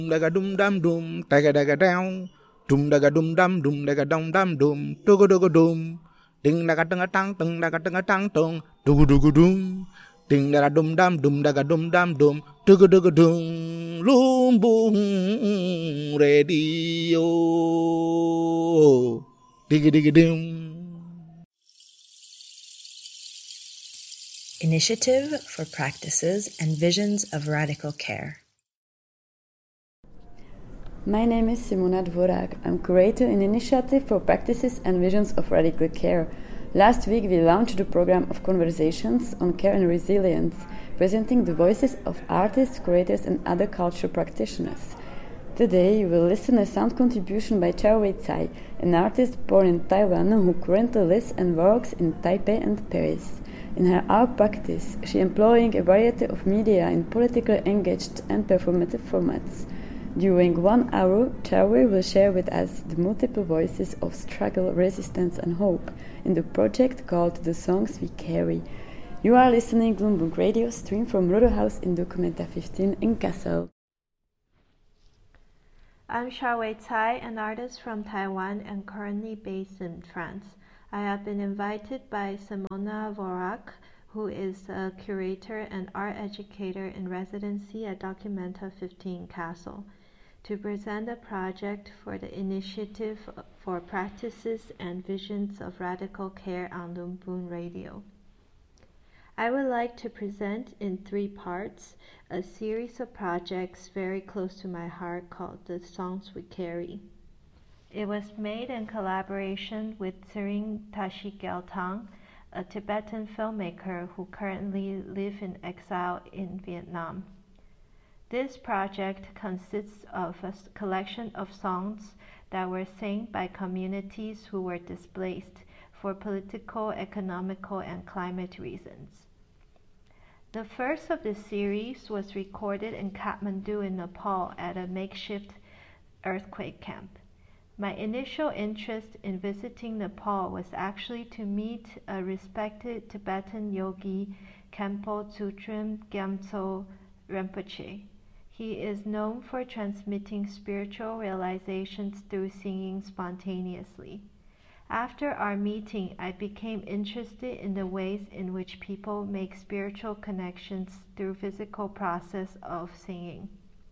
daga dum dum dum, daga daga down, dum daga dum daga dum dugu dugu dum, ding daga tang tung, dugu dugu dum, ding daga dum daga dum dugu dugu dum, Lumbung Radio, diggy diggy dum. Initiative for Practices and Visions of Radical Care. My name is Simona Dvorak. I'm curator in Initiative for Practices and Visions of Radical Care. Last week we launched a program of conversations on care and resilience, presenting the voices of artists, curators and other cultural practitioners. Today you will listen to a sound contribution by Xiaowei Cai, an artist born in Taiwan who currently lives and works in Taipei and Paris. In her art practice, she is employing a variety of media in politically engaged and performative formats. During 1 hour, Xiaowei will share with us the multiple voices of struggle, resistance and hope in the project called The Songs We Carry. You are listening to Lumbung Radio, stream from Rodo House in Documenta 15 in Kassel. I'm Xiaowei Cai, an artist from Taiwan and currently based in France. I have been invited by Simona Dvorak, who is a curator and art educator in residency at Documenta 15 Kassel, to present a project for the Initiative for Practices and Visions of Radical Care on Lumbung Radio. I would like to present in 3 parts a series of projects very close to my heart called The Songs We Carry. It was made in collaboration with Tsering Tashi Gyaltang, a Tibetan filmmaker who currently lives in exile in Vietnam. This project consists of a collection of songs that were sung by communities who were displaced for political, economical, and climate reasons. The first of the series was recorded in Kathmandu in Nepal at a makeshift earthquake camp. My initial interest in visiting Nepal was actually to meet a respected Tibetan yogi, Khenpo Tsutrim Gyamtso Rinpoche. He is known for transmitting spiritual realizations through singing spontaneously. After our meeting, I became interested in the ways in which people make spiritual connections through physical process of singing.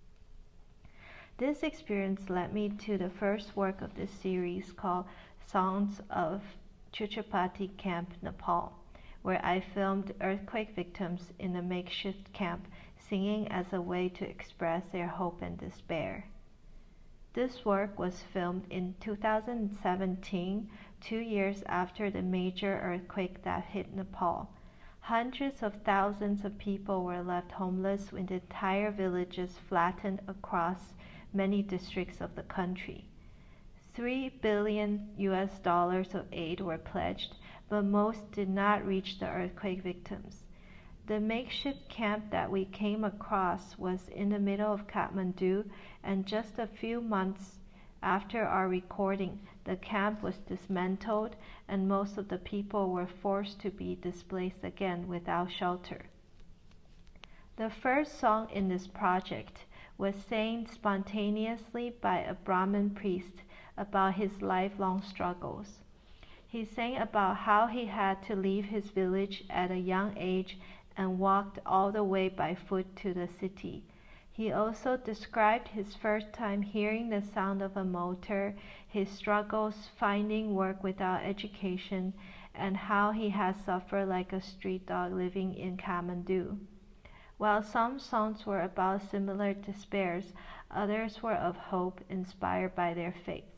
This experience led me to the first work of this series called Songs of Chuchapati Camp, Nepal, where I filmed earthquake victims in a makeshift camp singing as a way to express their hope and despair. This work was filmed in 2017, 2 years after the major earthquake that hit Nepal. Hundreds of thousands of people were left homeless with entire villages flattened across many districts of the country. $3 billion of aid were pledged, but most did not reach the earthquake victims. The makeshift camp that we came across was in the middle of Kathmandu, and just a few months after our recording, the camp was dismantled and most of the people were forced to be displaced again without shelter. The first song in this project was sang spontaneously by a Brahmin priest about his lifelong struggles. He sang about how he had to leave his village at a young age and walked all the way by foot to the city. He also described his first time hearing the sound of a motor, his struggles finding work without education, and how he has suffered like a street dog living in Kathmandu. While some songs were about similar despairs, others were of hope inspired by their faiths.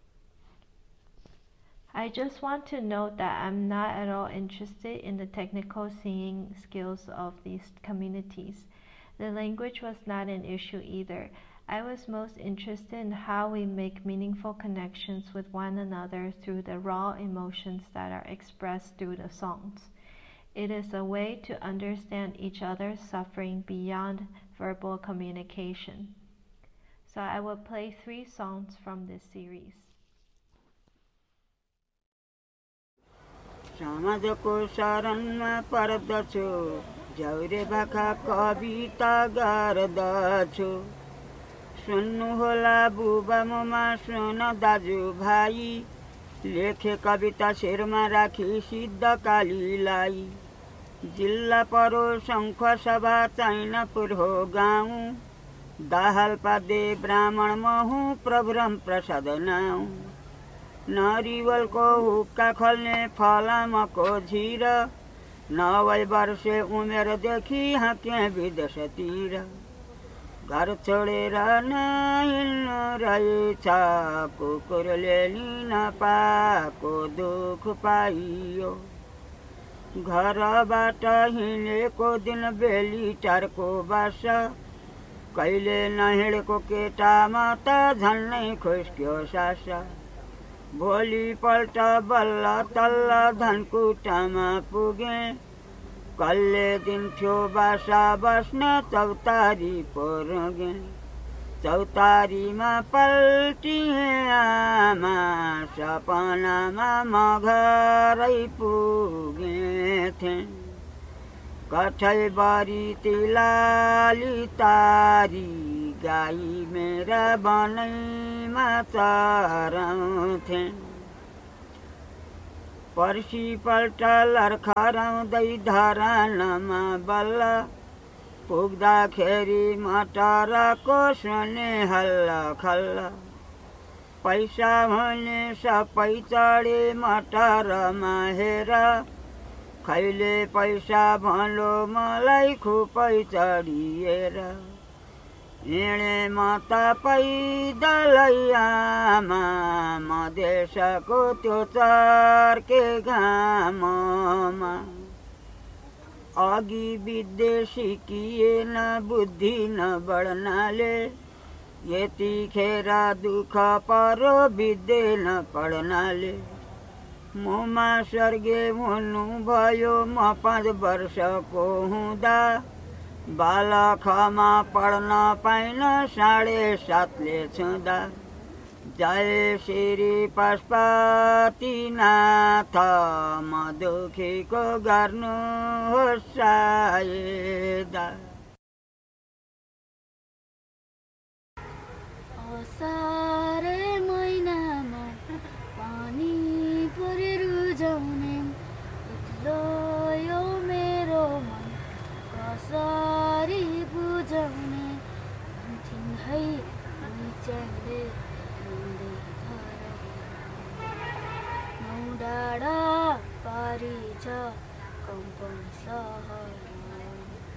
I just want to note that I'm not at all interested in the technical singing skills of these communities. The language was not an issue either. I was most interested in how we make meaningful connections with one another through the raw emotions that are expressed through the songs. It is a way to understand each other's suffering beyond verbal communication. So I will play 3 songs from this series. समाजको शरणमा पर्दछु जौरे भाका कविता गर्दछु सुन्नुहोला बुबा मुमा सुन दाजुभाइ, लेखे कविता शिरमा राखी सिद्ध कालीलाई। जिल्ला परो शङ्ख सभा चैनपुर हो गाउँ, दाहालपादे ब्राह्मण महु प्रभुराम प्रसाद नाउँ। नरिवलको हुक्का खोल्ने फलामको झिर, 9 वर्षे उमेरदेखि हाँके विदेशतिर। घर छोडेर नहिँड्नु रहेछ, कुकुरले लिन पाएको दुख पाइयो। घरबाट हिँडेको दिन बेली टारको बास, कहिले नहिँडेको केटामा त झन्नै खुस्क्यो सास। भोलिपल्ट बल्ल तल्ल धनकुटामा पुगे, कल्ले दिन्थ्यो बासा बस्न चौतारी पुगे। चौतारीमा पल्टिए आमा, सपनामा म घरै पुगेथे। कठैबरी तिलाली तारी, गाई मेरा बनैमा चराउँथे। पर्सिपल्ट लर्खराउँदै धरानमा बल्ल, पुग्दाखेरि मटरको सुने हल्ला खल्ला। पैसा भने सबै चढे मटरमा हेर, खैले पैसा भलो मलाई खुपै चढिएर। हिँडे म त पैदलै आमा, मधेसको त्यो चर्के घाममा। अघि विद्या सिकिएन बुद्धि नबढ्नाले, यतिखेर दुःख परो विद्या नपढ्नाले। मुमा स्वर्गे हुनुभयो म 5 वर्षको हुँदा, बालखमा पढ्न पाइन 7.5ले छुँदा। जय श्री पशुपतिनाथ, म दुखीको गर्नुहोस् सहायता।